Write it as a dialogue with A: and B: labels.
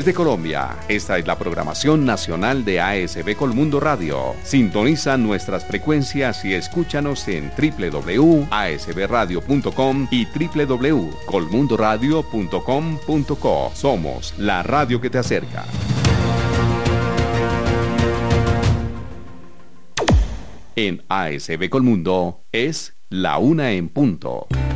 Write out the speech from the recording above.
A: Desde Colombia, esta es la programación nacional de ASB Colmundo Radio. Sintoniza nuestras frecuencias y escúchanos en www.asbradio.com y www.colmundoradio.com.co. Somos la radio que te acerca. En ASB Colmundo es la 1:00 PM.